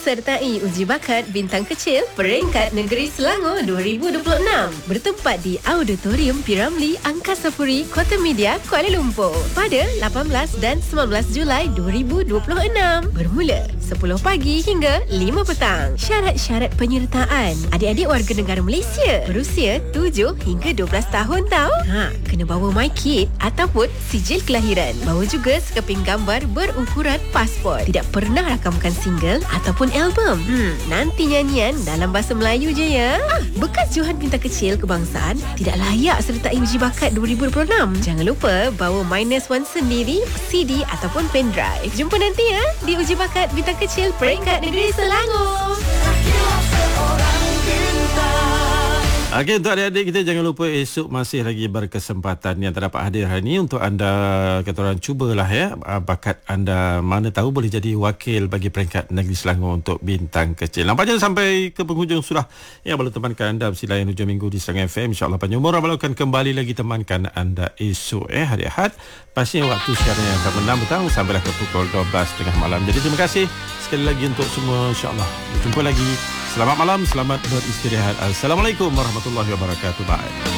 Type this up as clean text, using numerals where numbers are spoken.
sertai uji bakat bintang kecil peringkat negeri Selangor 2026 bertempat di Auditorium Piramli Angkasa Puri, Kota Media, Kuala Lumpur pada 18 dan 19 Julai 2026 bermula 10 pagi hingga 5 petang. Syarat-syarat penyertaan: adik-adik warga negara Malaysia berusia 7 hingga 12 tahun tau. Kena bawa MyKid ataupun sijil kelahiran. Bawa juga sekeping gambar berukuran pasport. Tidak pernah rakamkan single ataupun album. Nanti nyanyian dalam bahasa Melayu je ya. Bekas Johan Bintang Kecil Kebangsaan tidak layak sertai uji bakat 2026. Jangan lupa bawa -1 sendiri, CD ataupun pendrive. Jumpa nanti ya di uji bakat Bintang Kecil peringkat negeri Selangor. Okey, untuk adik-adik kita jangan lupa esok masih lagi berkesempatan yang terdapat hadir hari ini untuk anda, kata orang, cubalah ya bakat anda, mana tahu boleh jadi wakil bagi peringkat negeri Selangor untuk Bintang Kecil. Nampaknya sampai ke penghujung sudah yang boleh temankan anda mesti layan hujung minggu di Serang FM. InsyaAllah panjang umur Abang akan kembali lagi temankan anda esok hari Ahad. Pastinya waktu siaran yang akan 6 petang sampailah ke pukul 12.30 malam. Jadi terima kasih sekali lagi untuk semua, insyaAllah berjumpa lagi. Selamat malam, selamat beristirahat. Assalamualaikum warahmatullahi wabarakatuh. Bye.